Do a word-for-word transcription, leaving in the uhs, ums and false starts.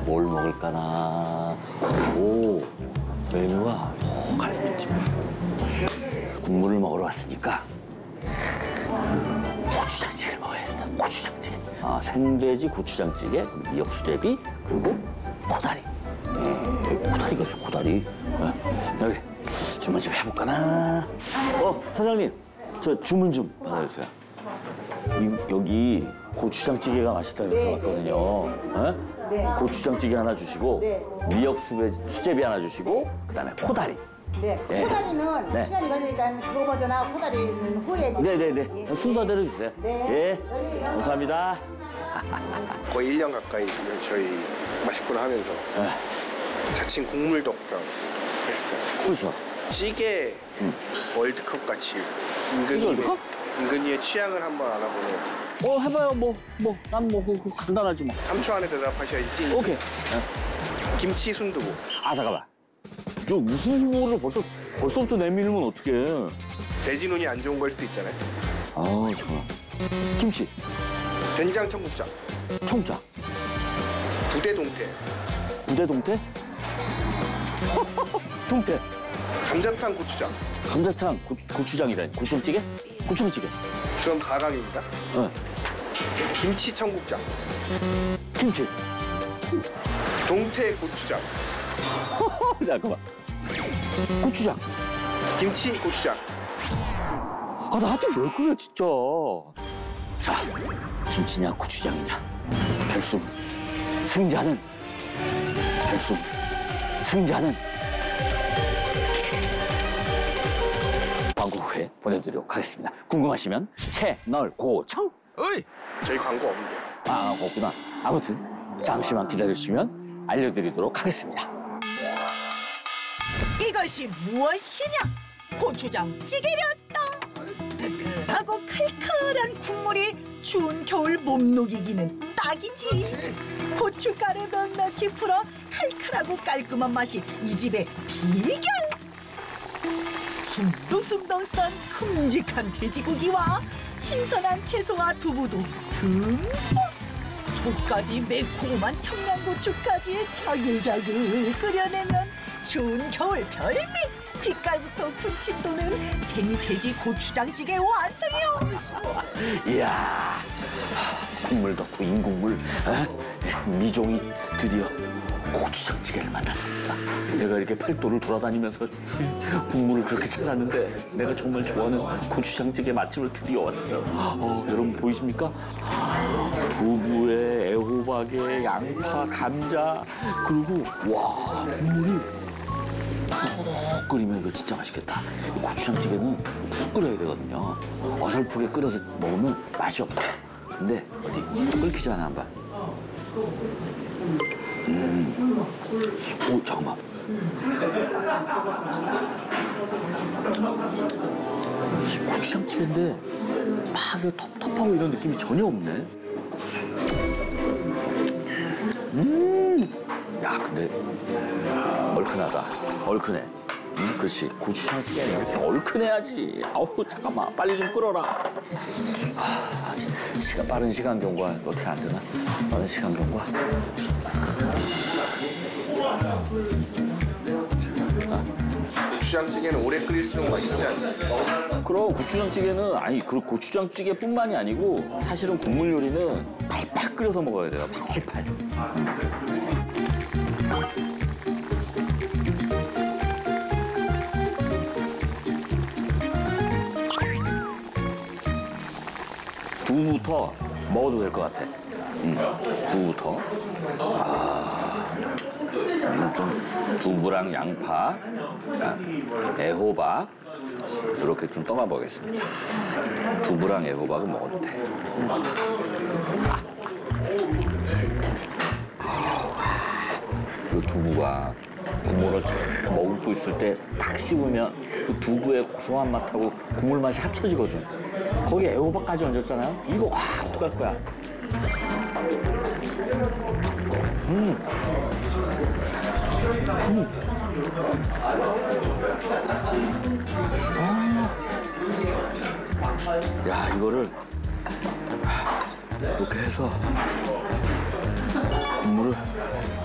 뭘 먹을까나. 오, 메뉴가 오, 갈비찜. 국물을 먹으러 왔으니까 고추장찌개를 먹어야겠다. 고추장찌개. 아, 생돼지 고추장찌개, 그리고 미역수제비, 그리고 코다리. 음, 여기 코다리가 있어, 코다리. 네. 여기 주문 좀 해볼까나. 어, 사장님, 저 주문 좀 받아주세요. 이, 여기 고추장찌개가 맛있다고 해서 네, 왔거든요. 네, 네. 고추장찌개 하나 주시고, 네. 미역 수제, 수제비 하나 주시고, 그다음에 코다리. 네, 네. 코다리는 네. 시간이 걸리니까 그거 버전하고 코다리는 후에 네네네. 예. 순서대로 주세요. 네. 예. 감사합니다. 거의 일 년 가까이 저희 맛있구나 하면서 네. 자칭 국물 덕후라고 했어요. 그렇죠. 찌개 음. 월드컵 같이 찌개 은근히 월드컵? 은근히의 취향을 한번 알아보는 어, 해봐요. 뭐, 뭐, 난 뭐, 그, 그 간단하지 뭐. 삼 초 안에 대답하셔야지. 오케이. 네. 김치 순두부. 아, 잠깐만. 저 무슨 후보를 벌써, 벌써부터 내밀면 어떡해. 돼지 눈이 안 좋은 걸 수도 있잖아요. 아, 잠깐만. 김치, 된장 청국장, 청자, 부대 동태, 부대 동태? 동태, 감자탕 고추장. 감자탕, 고, 고추장이래. 고추장찌개? 고추장찌개. 그럼 사 강입니다. 어, 김치 청국장, 김치. 동태 고추장, 잠깐만. 고추장. 김치 고추장. 아, 나한테 왜 그래, 진짜. 자, 김치냐, 고추장이냐. 결승. 승자는, 결승. 승자는 광고 후에 보내드리도록 하겠습니다. 궁금하시면 채널 고청. 저희 광고 없는데. 아, 없구나. 아무튼 잠시만 기다려주시면 알려드리도록 하겠습니다. 이것이 무엇이냐? 고추장찌개렸다. 뜨끈하고 칼칼한 국물이 추운 겨울 몸 녹이기는 딱이지. 고춧가루 넉넉히 풀어 칼칼하고 깔끔한 맛이 이 집의 비결. 숨둥숨둥 썬 큼직한 돼지고기와 신선한 채소와 두부도 듬뿍. 속까지 매콤한 청양고추까지 자글자글 끓여내면 추운 겨울 별미 빛깔부터 군침 도는 생돼지 고추장찌개 완성이요. 이야, 국물 덕후 인국물 에? 미종이 드디어 고추장찌개를 만났습니다. 내가 이렇게 팔도를 돌아다니면서 국물을 그렇게 찾았는데 내가 정말 좋아하는 고추장찌개 맛집을 드디어 왔어요. 어, 여러분 보이십니까? 두부에 애호박에 양파, 감자, 그리고 와, 국물이 푹 끓이면 이거 진짜 맛있겠다. 이 고추장찌개는 푹 끓여야 되거든요. 어설프게 끓여서 먹으면 맛이 없어요. 근데 어디 끓기 전에 한번. 음. 오, 잠깐만. 고추장찌개인데 막 이렇게 텁텁하고 이런 느낌이 전혀 없네. 음. 야, 근데 얼큰하다. 얼큰해. 음, 그렇지. 고추장찌개는 이렇게 얼큰해야지. 아우, 잠깐만. 빨리 좀 끓어라. 아, 시- 시간, 빠른 시간 경과 어떻게 안 되나? 빠른 시간 경과. 고추장찌개는 오래 끓일수록 맛있지 않나요? 그럼 고추장찌개는 아니 그 고추장찌개뿐만이 아니고 사실은 국물 요리는 팔팔 끓여서 먹어야 돼요. 팔팔. 두부부터 먹어도 될 것 같아. 음, 두부부터. 아, 이건 좀 두부랑 양파, 아, 애호박 이렇게 좀 떠가 보겠습니다. 두부랑 애호박은 먹어도 돼. 음. 아. 이 두부가 국물을 쫙 머금고 있을 때 딱 씹으면 그 두부의 고소한 맛하고 국물 맛이 합쳐지거든. 거기에 애호박까지 얹었잖아요. 이거 와, 어떡할 거야. 음. 음. 아. 야, 이거를 이렇게 해서 국물을